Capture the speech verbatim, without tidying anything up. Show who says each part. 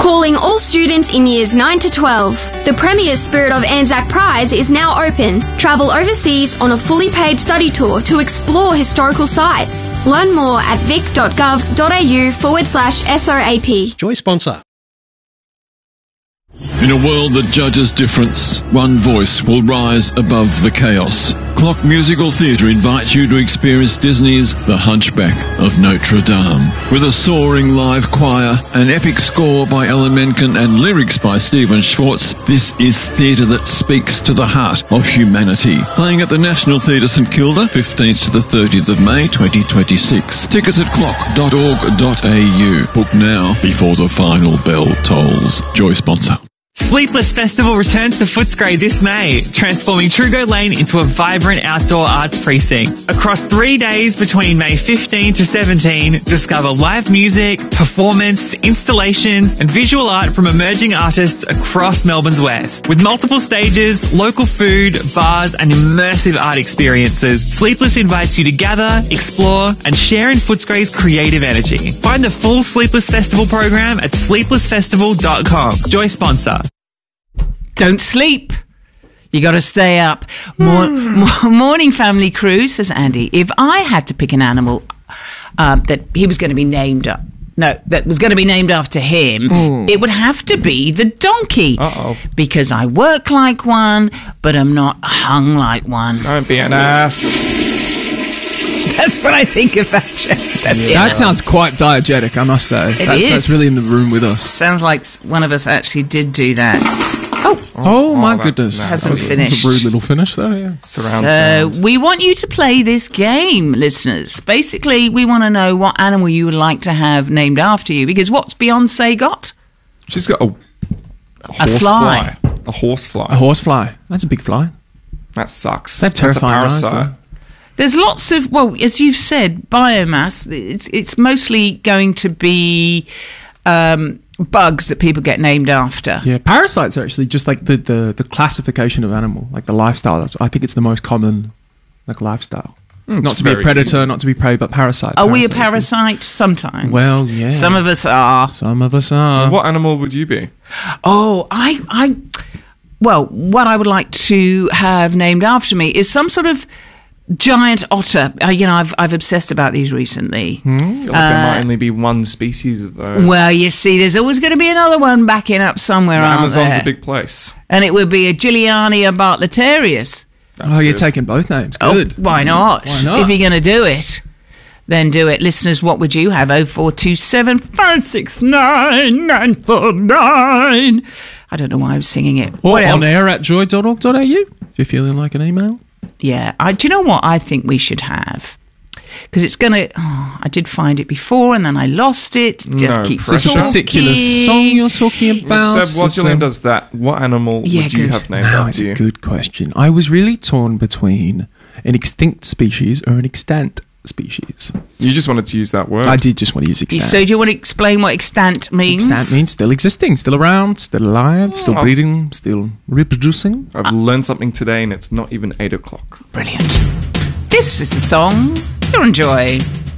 Speaker 1: Calling all students in years nine to twelve. The Premier Spirit of Anzac Prize is now open. Travel overseas on a fully paid study tour to explore historical sites. Learn more at vic.gov.au forward slash SOAP.
Speaker 2: Joy sponsor.
Speaker 3: In a world that judges difference, one voice will rise above the chaos. Clock Musical Theatre invites you to experience Disney's The Hunchback of Notre Dame. With a soaring live choir, an epic score by Alan Menken and lyrics by Stephen Schwartz, this is theatre that speaks to the heart of humanity. Playing at the National Theatre St Kilda, fifteenth to the thirtieth of May twenty twenty-six. Tickets at clock dot org dot a u. Book now before the final bell tolls. Joy sponsor.
Speaker 4: Sleepless Festival returns to Footscray this May, transforming Trugo Lane into a vibrant outdoor arts precinct. Across three days between May fifteenth to seventeenth, discover live music, performance, installations, and visual art from emerging artists across Melbourne's West. With multiple stages, local food, bars, and immersive art experiences, Sleepless invites you to gather, explore, and share in Footscray's creative energy. Find the full Sleepless Festival program at sleepless festival dot com. Joy sponsor.
Speaker 5: Don't sleep. You got to stay up. Mor- mor- morning family crew, says Andy. If I had to pick an animal uh, that he was going to be named up, no, that was going to be named after him, mm. it would have to be the donkey.
Speaker 6: Uh-oh.
Speaker 5: Because I work like one, but I'm not hung like one.
Speaker 6: Don't be an ass.
Speaker 5: That's what I think of that joke.
Speaker 7: Yeah. That sounds quite diegetic, I must say.
Speaker 5: It
Speaker 7: that's,
Speaker 5: is.
Speaker 7: That's really in the room with us.
Speaker 5: Sounds like one of us actually did do that. Oh,
Speaker 7: oh, oh my
Speaker 6: oh,
Speaker 7: goodness.
Speaker 5: Hasn't
Speaker 7: that was,
Speaker 5: finished.
Speaker 7: It was a rude little finish there, yeah.
Speaker 6: Surround
Speaker 5: so
Speaker 6: sound.
Speaker 5: We want you to play this game, listeners. Basically, we want to know what animal you would like to have named after you, because what's Beyonce got?
Speaker 6: She's got a, a,
Speaker 5: A
Speaker 6: horse
Speaker 5: fly.
Speaker 6: fly. A horse fly.
Speaker 7: A horse fly. That's a big fly.
Speaker 6: That sucks.
Speaker 7: They have terrifying
Speaker 6: That's
Speaker 7: eyes,
Speaker 6: a parasite.
Speaker 7: though.
Speaker 5: There's lots of, well, as you've said, biomass. It's it's mostly going to be um, bugs that people get named after.
Speaker 7: Yeah, parasites are actually just like the, the, the classification of animal, like the lifestyle. I think it's the most common like lifestyle.
Speaker 6: Mm,
Speaker 7: not to be a predator,
Speaker 6: easy.
Speaker 7: not to be prey, but parasite.
Speaker 5: Are we a
Speaker 7: Parasite is the-
Speaker 5: parasite? Sometimes.
Speaker 7: Well, yeah.
Speaker 5: Some of us are.
Speaker 7: Some of us are.
Speaker 6: What animal would you be?
Speaker 5: Oh, I, I, well, what I would like to have named after me is some sort of giant otter. Uh, you know, I've I've obsessed about these recently.
Speaker 6: Hmm? I feel like there might only be one species of those.
Speaker 5: Well, you see, there's always going to be another one backing up somewhere,
Speaker 6: The
Speaker 5: aren't
Speaker 6: Amazon's
Speaker 5: there?
Speaker 6: a big place.
Speaker 5: And it would be a Gilliania bartletarius.
Speaker 6: That's
Speaker 7: oh, you're
Speaker 6: good.
Speaker 7: taking both names. Good.
Speaker 5: Oh, why not?
Speaker 7: Why not?
Speaker 5: If you're going to do it, then do it. Listeners, what would you have? oh four two seven, five six nine, nine four nine. I don't know why I was singing it.
Speaker 7: Or
Speaker 5: What
Speaker 7: on
Speaker 5: else?
Speaker 7: air at joy dot org dot a u if you're feeling like an email.
Speaker 5: Yeah. I, do you know what I think we should have? Because it's going to... Oh, I did find it before and then I lost it. Just
Speaker 6: No
Speaker 5: keep
Speaker 6: pressure.
Speaker 7: Is this a particular
Speaker 5: talking.
Speaker 7: song you're talking about?
Speaker 6: Well, Seb, while
Speaker 7: Is this,
Speaker 6: Gillian
Speaker 7: um,
Speaker 6: does that, what animal
Speaker 5: Yeah,
Speaker 6: would you
Speaker 5: good.
Speaker 6: have named
Speaker 7: Now,
Speaker 6: after
Speaker 7: it's
Speaker 6: you?
Speaker 7: a good question. I was really torn between an extinct species or an extant species.
Speaker 6: You just wanted to use that word.
Speaker 7: I did just want to use extant.
Speaker 5: So do you want to explain what extant means?
Speaker 7: Extant means still existing, still around, still alive, still
Speaker 6: Oh.
Speaker 7: breeding, still reproducing.
Speaker 6: I've learned something today and it's not even eight o'clock.
Speaker 5: Brilliant. This is the song you'll enjoy.